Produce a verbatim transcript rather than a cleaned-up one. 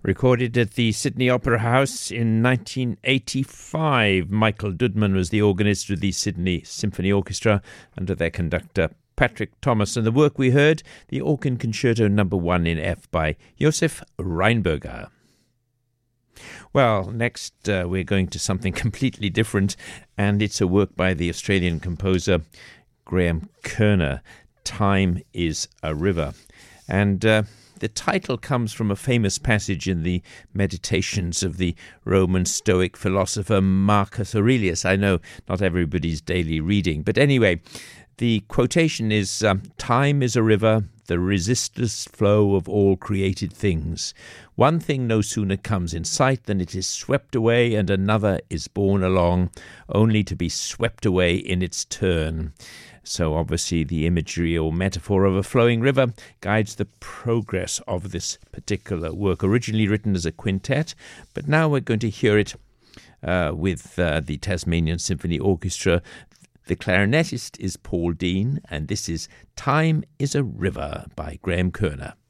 Recorded at the Sydney Opera House in nineteen eighty-five. Michael Dudman was the organist of the Sydney Symphony Orchestra under their conductor Patrick Thomas. And the work we heard, the Organ Concerto Number One in F by Josef Rheinberger. Well, next uh, we're going to something completely different, and it's a work by the Australian composer Graham Kerner, Time is a River. And uh, the title comes from a famous passage in the Meditations of the Roman Stoic philosopher Marcus Aurelius. I know not everybody's daily reading, but anyway, the quotation is, um, "Time is a river, the resistless flow of all created things. One thing no sooner comes in sight than it is swept away, and another is borne along, only to be swept away in its turn." So obviously the imagery or metaphor of a flowing river guides the progress of this particular work, originally written as a quintet, but now we're going to hear it uh, with uh, the Tasmanian Symphony Orchestra. The clarinetist is Paul Dean, and this is Time is a River by Graham Kerner.